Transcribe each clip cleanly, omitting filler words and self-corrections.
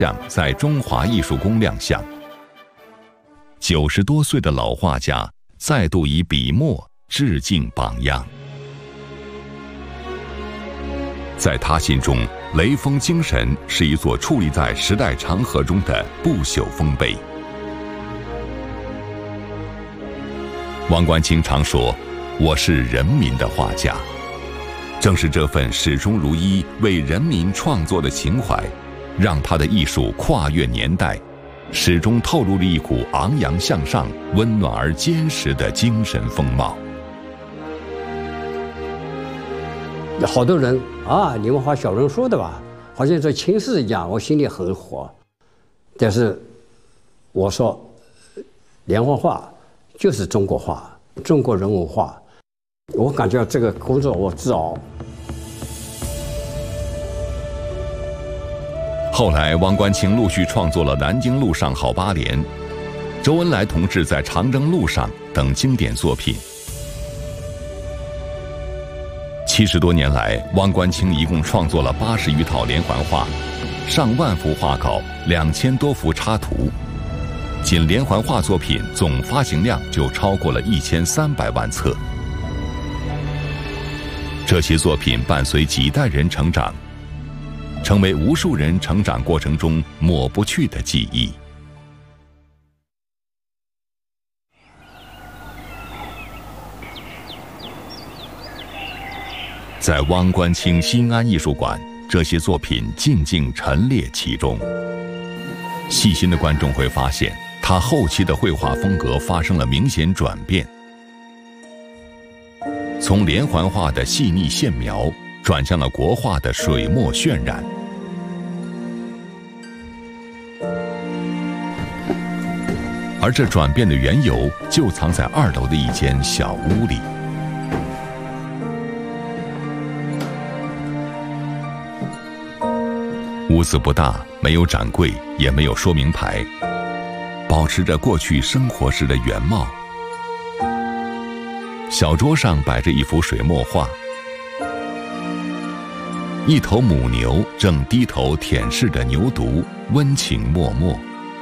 在中华艺术宫亮相。90多岁的老画家再度以笔墨致敬榜样。在他心中，雷锋精神是一座矗立在时代长河中的不朽丰碑。汪官清常说：“我是人民的画家。”正是这份始终如一为人民创作的情怀，让他的艺术跨越年代，始终透露了一股昂扬向上、温暖而坚实的精神风貌。 好多人啊，你们画小人书的吧，好像这轻视一样，我心里很火。但是我说，连环画就是中国画，中国人文画。我感觉这个工作我自豪。 后来，汪官清陆续创作了《南京路上好8联》《周恩来同志在长征路上》等经典作品。70多年来，汪官清一共创作了80余套连环画，上万幅画稿，2000多幅插图，仅连环画作品总发行量就超过了1300万册。这些作品伴随几代人成长，成为无数人成长过程中抹不去的记忆。在汪官清新安艺术馆，这些作品静静陈列其中。细心的观众会发现，他后期的绘画风格发生了明显转变，从连环画的细腻线描，转向了国画的水墨渲染。而这转变的缘由，就藏在2楼的一间小屋里。屋子不大，没有展柜，也没有说明牌，保持着过去生活时的原貌。小桌上摆着一幅水墨画，一头母牛正低头舔舐着牛犊，温情脉脉。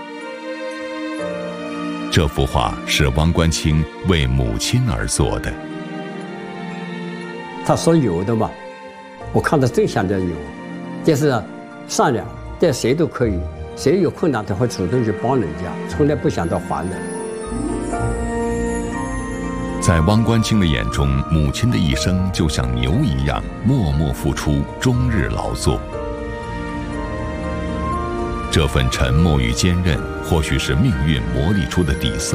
这幅画是汪官清为母亲而做的。 他说有的嘛，我看到真想着有，但是善良，对谁都可以，谁有困难他会主动去帮人家，从来不想到还人。 在汪官清的眼中，母亲的一生就像牛一样，默默付出，终日劳作。这份沉默与坚韧，或许是命运磨砺出的底色。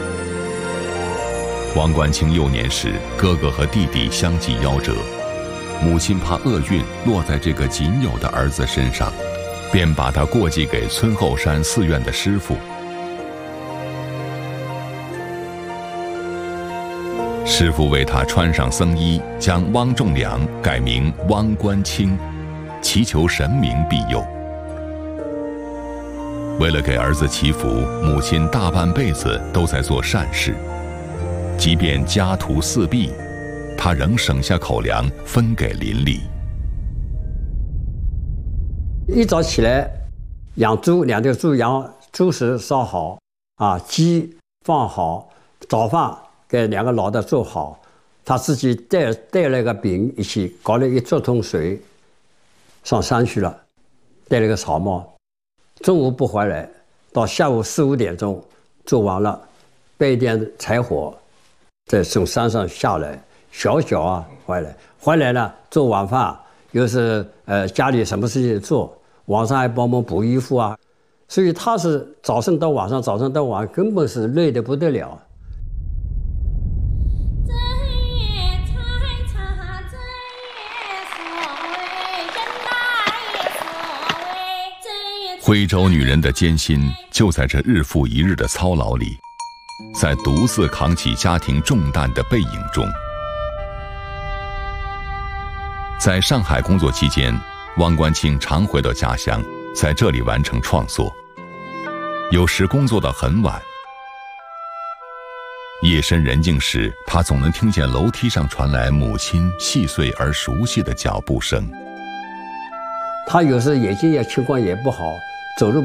汪官清幼年时，哥哥和弟弟相继夭折，母亲怕厄运落在这个仅有的儿子身上，便把他过继给村后山寺院的师傅。师傅为他穿上僧衣，将汪仲良改名汪官清，祈求神明庇佑。为了给儿子祈福，母亲大半辈子都在做善事，即便家徒四壁，他仍省下口粮分给邻里。 一早起来，养猪，2条猪，猪食烧好，鸡放好，早饭给2个老的做好，他自己带了个饼一起搞了一桌桶水，上山去了，戴了个草帽。中午不回来，到下午4、5点钟做完了，备一点柴火，再从山上下来，小回来了做晚饭，又是家里什么事情做，晚上还帮忙补衣服啊，所以他是早上到晚上，根本是累得不得了。 徽州女人的艰辛就在这日复一日的操劳里，在独自扛起家庭重担的背影中。在上海工作期间，汪官清常回到家乡，在这里完成创作。有时工作到很晚，夜深人静时，他总能听见楼梯上传来母亲细碎而熟悉的脚步声。 他有时眼睛情况也不好， 走路